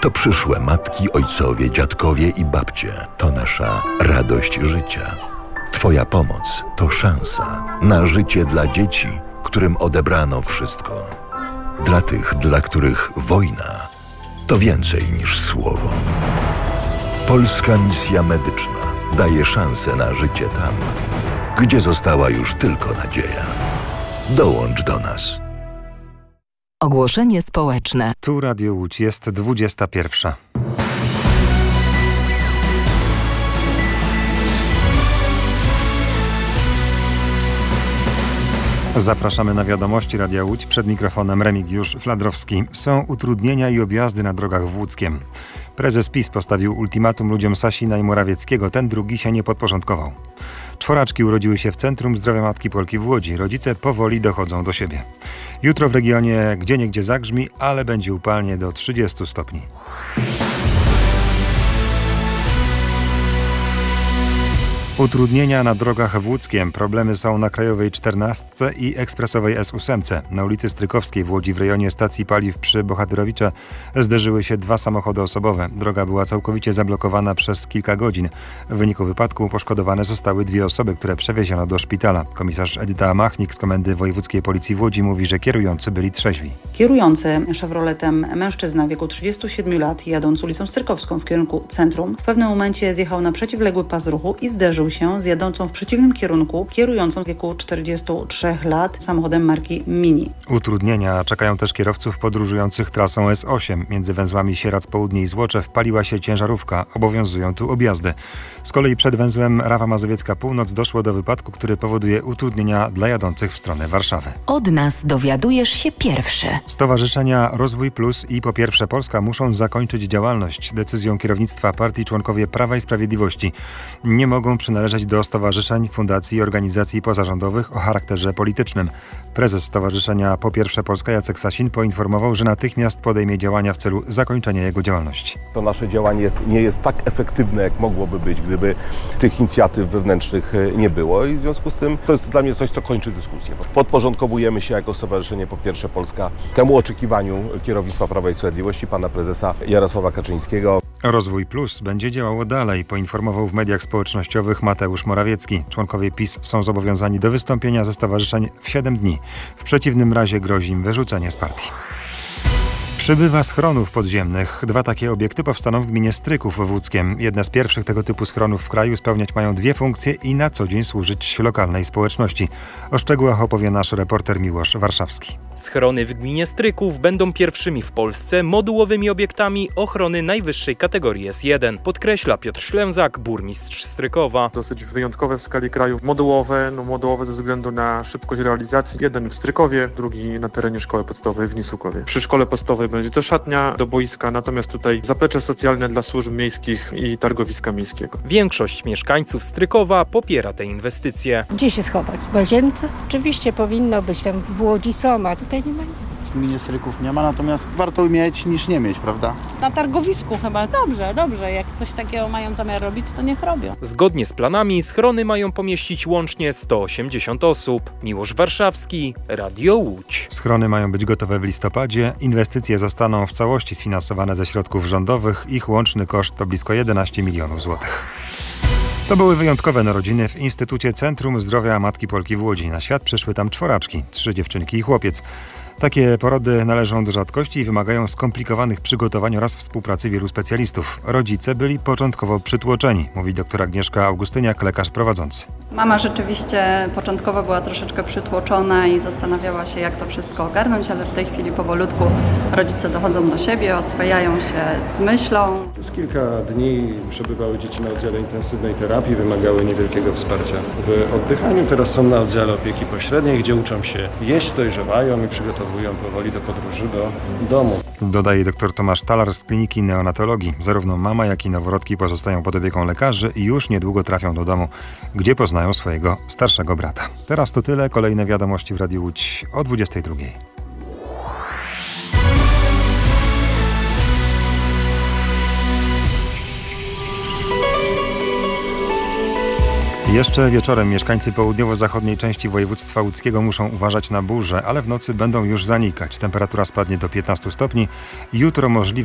To przyszłe matki, ojcowie, dziadkowie i babcie. To nasza radość życia. Twoja pomoc to szansa na życie dla dzieci, którym odebrano wszystko. Dla tych, dla których wojna to więcej niż słowo. Polska Misja Medyczna daje szansę na życie tam, gdzie została już tylko nadzieja. Dołącz do nas. Ogłoszenie społeczne. Tu Radio Łódź, jest 21. Zapraszamy na wiadomości Radia Łódź. Przed mikrofonem Remigiusz Fladrowski. Są utrudnienia i objazdy na drogach w Łódzkiem. Prezes PiS postawił ultimatum ludziom Sasina i Morawieckiego. Ten drugi się nie podporządkował. Czworaczki urodziły się w Centrum Zdrowia Matki Polki w Łodzi. Rodzice powoli dochodzą do siebie. Jutro w regionie gdzieniegdzie zagrzmi, ale będzie upalnie do 30 stopni. Utrudnienia na drogach w Łódzkiem. Problemy są na Krajowej 14 i ekspresowej S8. Na ulicy Strykowskiej w Łodzi w rejonie stacji paliw przy Bohatyrowicze zderzyły się dwa samochody osobowe. Droga była całkowicie zablokowana przez kilka godzin. W wyniku wypadku poszkodowane zostały dwie osoby, które przewieziono do szpitala. Komisarz Edyta Machnik z Komendy Wojewódzkiej Policji w Łodzi mówi, że kierujący byli trzeźwi. Kierujący Chevroletem mężczyzna w wieku 37 lat, jadąc ulicą Strykowską w kierunku centrum, w pewnym momencie zjechał na przeciwległy pas ruchu i zderzył się z jadącą w przeciwnym kierunku, kierującą w wieku 43 lat samochodem marki Mini. Utrudnienia czekają też kierowców podróżujących trasą S8. Między węzłami Sieradz Południe i Złoczew paliła się ciężarówka. Obowiązują tu objazdy. Z kolei przed węzłem Rawa Mazowiecka Północ doszło do wypadku, który powoduje utrudnienia dla jadących w stronę Warszawy. Od nas dowiadujesz się pierwszy. Stowarzyszenia Rozwój Plus i Po Pierwsze Polska muszą zakończyć działalność. Decyzją kierownictwa partii członkowie Prawa i Sprawiedliwości nie mogą przynależeć do stowarzyszeń, fundacji i organizacji pozarządowych o charakterze politycznym. Prezes Stowarzyszenia Po Pierwsze Polska Jacek Sasin poinformował, że natychmiast podejmie działania w celu zakończenia jego działalności. To nasze działanie nie jest tak efektywne, jak mogłoby być, gdyby tych inicjatyw wewnętrznych nie było i w związku z tym to jest dla mnie coś, co kończy dyskusję. Podporządkowujemy się jako Stowarzyszenie Po Pierwsze Polska temu oczekiwaniu kierownictwa Prawa i Sprawiedliwości, pana prezesa Jarosława Kaczyńskiego. Rozwój Plus będzie działało dalej, poinformował w mediach społecznościowych Mateusz Morawiecki. Członkowie PiS są zobowiązani do wystąpienia ze stowarzyszeń w 7 dni. W przeciwnym razie grozi im wyrzucenie z partii. Przybywa schronów podziemnych. 2 takie obiekty powstaną w gminie Stryków w Łódzkiem. Jedne z pierwszych tego typu schronów w kraju spełniać mają 2 funkcje i na co dzień służyć lokalnej społeczności. O szczegółach opowie nasz reporter Miłosz Warszawski. Schrony w gminie Stryków będą pierwszymi w Polsce modułowymi obiektami ochrony najwyższej kategorii S1. Podkreśla Piotr Ślęzak, burmistrz Strykowa. Dosyć wyjątkowe w skali kraju. Modułowe ze względu na szybkość realizacji. Jeden w Strykowie, drugi na terenie szkoły podstawowej w Nisukowie. Przy szkole podstawowej będzie to szatnia do boiska, natomiast tutaj zaplecze socjalne dla służb miejskich i targowiska miejskiego. Większość mieszkańców Strykowa popiera te inwestycje. Gdzie się schować? W łazience? Oczywiście powinno być, tam w Łodzi są, a tutaj nie ma nic. W gminie Stryków nie ma, natomiast warto mieć niż nie mieć, prawda? Na targowisku chyba. Dobrze. Jak coś takiego mają zamiar robić, to niech robią. Zgodnie z planami schrony mają pomieścić łącznie 180 osób. Miłosz Warszawski, Radio Łódź. Schrony mają być gotowe w listopadzie. Inwestycje zostaną w całości sfinansowane ze środków rządowych. Ich łączny koszt to blisko 11 milionów złotych. To były wyjątkowe narodziny w Instytucie Centrum Zdrowia Matki Polki w Łodzi. Na świat przyszły tam czworaczki, 3 dziewczynki i chłopiec. Takie porody należą do rzadkości i wymagają skomplikowanych przygotowań oraz współpracy wielu specjalistów. Rodzice byli początkowo przytłoczeni, mówi dr Agnieszka Augustyniak, lekarz prowadzący. Mama rzeczywiście początkowo była troszeczkę przytłoczona i zastanawiała się, jak to wszystko ogarnąć, ale w tej chwili powolutku rodzice dochodzą do siebie, oswajają się z myślą. Przez kilka dni przebywały dzieci na oddziale intensywnej terapii, wymagały niewielkiego wsparcia w oddychaniu. Teraz są na oddziale opieki pośredniej, gdzie uczą się jeść, dojrzewają i przygotowują powoli do podróży do domu. Dodaje dr Tomasz Talar z Kliniki Neonatologii. Zarówno mama, jak i noworodki pozostają pod opieką lekarzy i już niedługo trafią do domu, gdzie poznają swojego starszego brata. Teraz to tyle. Kolejne wiadomości w Radiu Łódź o 22. Jeszcze wieczorem mieszkańcy południowo-zachodniej części województwa łódzkiego muszą uważać na burze, ale w nocy będą już zanikać. Temperatura spadnie do 15 stopni. Jutro możliwe